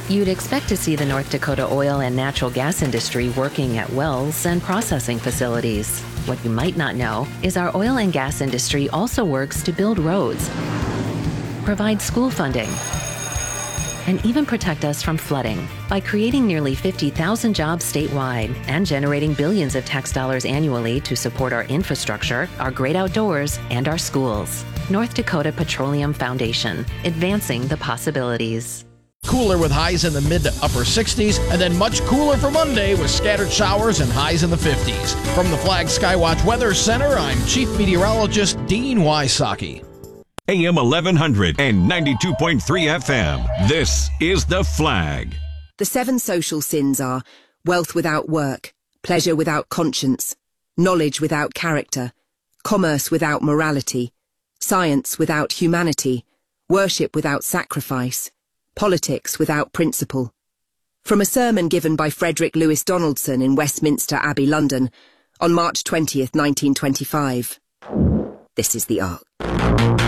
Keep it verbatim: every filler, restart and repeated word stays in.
You'd expect to see the North Dakota oil and natural gas industry working at wells and processing facilities. What you might not know is our oil and gas industry also works to build roads, provide school funding, and even protect us from flooding by creating nearly fifty thousand jobs statewide and generating billions of tax dollars annually to support our infrastructure, our great outdoors, and our schools. North Dakota Petroleum Foundation, advancing the possibilities. Cooler with highs in the mid to upper sixties, and then much cooler for Monday with scattered showers and highs in the fifties. From the Flag Skywatch Weather Center, I'm Chief Meteorologist Dean Wysocki. A M eleven hundred and ninety-two point three F M. This is The Flag. The seven social sins are wealth without work, pleasure without conscience, knowledge without character, commerce without morality, science without humanity, worship without sacrifice, politics without principle. From a sermon given by Frederick Lewis Donaldson in Westminster Abbey, London, on March twentieth, nineteen twenty-five. This is the Ark.